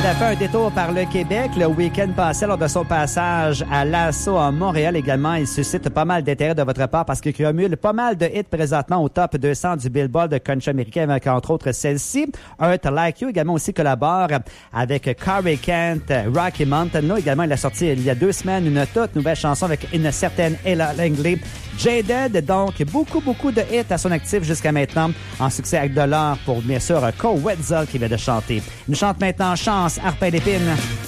a fait un détour par le Québec le week-end passé lors de son passage à l'Assaut à Montréal également. Il suscite pas mal d'intérêt de votre part parce qu'il cumule pas mal de hits présentement au top 200 du Billboard de country américain avec entre autres celle-ci. Earth Like You également aussi collabore avec Corey Kent, Rocky Mountain. Également, il a sorti il y a 2 semaines une toute nouvelle chanson avec une certaine Ella Langley. Jaded, donc beaucoup de hits à son actif jusqu'à maintenant en succès avec $, pour bien sûr Cole Wetzel qui vient de chanter. Il nous chante maintenant Chance, Harpin d'épine.